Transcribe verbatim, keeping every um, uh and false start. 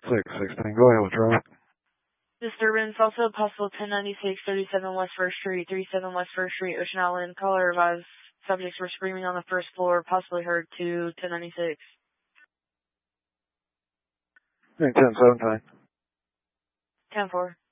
six sixteen. Go ahead with traffic. Disturbance, also possible ten ninety-six, thirty-seven West first Street, thirty-seven West first Street, Ocean Island. Caller advised subjects were screaming on the first floor, possibly heard to ten ninety-six. ten seventeen. ten four.